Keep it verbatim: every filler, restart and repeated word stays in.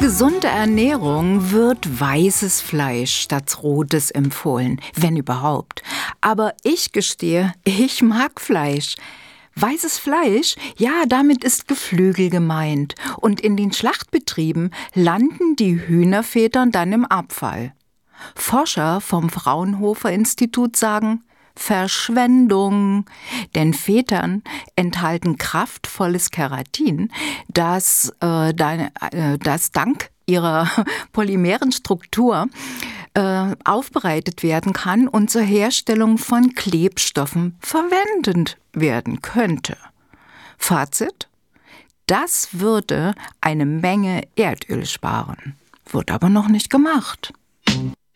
gesunde Ernährung wird weißes Fleisch statt rotes empfohlen, wenn überhaupt. Aber ich gestehe, ich mag Fleisch. Weißes Fleisch, ja, damit ist Geflügel gemeint. Und in den Schlachtbetrieben landen die Hühnerfedern dann im Abfall. Forscher vom Fraunhofer Institut sagen, Verschwendung, denn Federn enthalten kraftvolles Keratin, das, äh, deine, äh, das dank ihrer polymeren Struktur äh, aufbereitet werden kann und zur Herstellung von Klebstoffen verwendet werden könnte. Fazit: Das würde eine Menge Erdöl sparen, wird aber noch nicht gemacht.